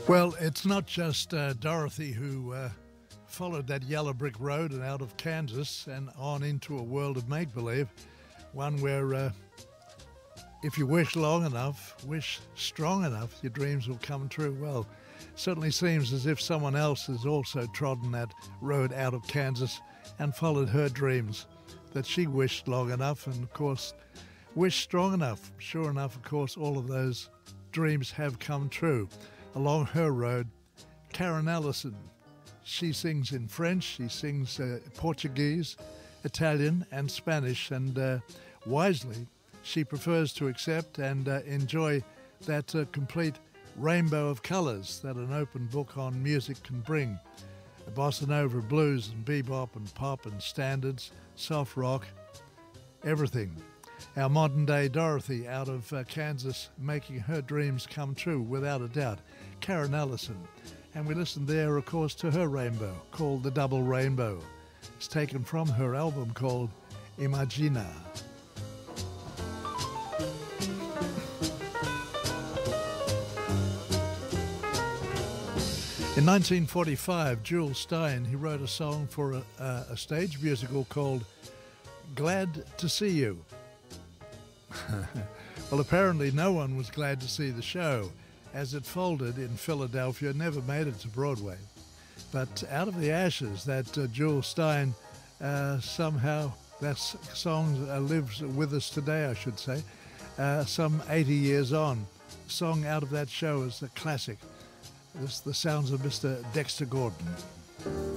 Well, it's not just Dorothy who followed that yellow brick road and out of Kansas and on into a world of make-believe, one where if you wish long enough, wish strong enough, your dreams will come true. Well, certainly seems as if someone else has also trodden that road out of Kansas and followed her dreams, that she wished long enough and, of course, wished strong enough. Sure enough, of course, all of those dreams have come true. Along her road, Karen Ellison. She sings in French, she sings Portuguese, Italian and Spanish, and wisely she prefers to accept and enjoy that complete rainbow of colours that an open book on music can bring. Bossa Nova, blues and bebop and pop and standards, soft rock, everything. Our modern-day Dorothy out of Kansas, making her dreams come true without a doubt. Karen Ellison. And we listened there, of course, to her rainbow, called The Double Rainbow. It's taken from her album called Imagina. In 1945, Jules Stein, he wrote a song for a stage musical called Glad to See You. Well, apparently no one was glad to see the show, as it folded in Philadelphia, never made it to Broadway. But out of the ashes, that Jules Stein, somehow that song lives with us today, I should say, some 80 years on. The song out of that show is a classic. This the sounds of Mr. Dexter Gordon.